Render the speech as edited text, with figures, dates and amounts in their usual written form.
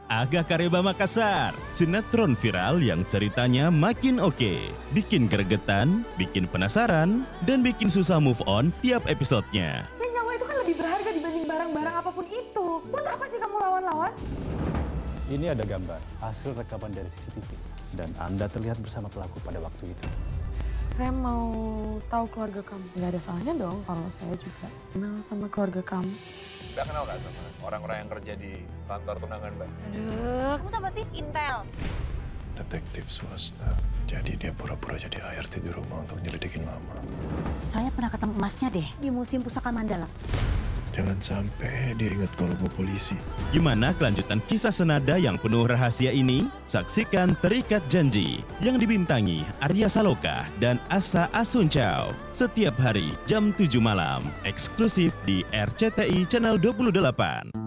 Aga Kareba Makassar, sinetron viral yang ceritanya makin oke, bikin gregetan, bikin penasaran, dan bikin susah move on tiap episodenya. Dan nyawa itu kan lebih berharga dibanding barang-barang apapun itu. Buat apa sih kamu lawan-lawan? Ini ada gambar hasil rekaman dari CCTV dan Anda terlihat bersama pelaku pada waktu itu. Saya mau tahu keluarga kamu. Gak ada salahnya dong kalau saya juga kenal sama keluarga kamu. Udah kenal gak sama orang-orang yang kerja di kantor tunangan Mbak? Aduh, kamu tuh apa sih? Intel. Detektif swasta. Jadi dia pura-pura jadi ART di rumah untuk nyelidikin mama. Saya pernah ketemu emasnya deh di Museum Pusaka Mandala. Jangan sampai dia ingat kalau gue polisi. Gimana kelanjutan kisah senada yang penuh rahasia ini? Saksikan Terikat Janji yang dibintangi Arya Saloka dan Asa Asuncao setiap hari jam 7 malam, eksklusif di RCTI Channel 28.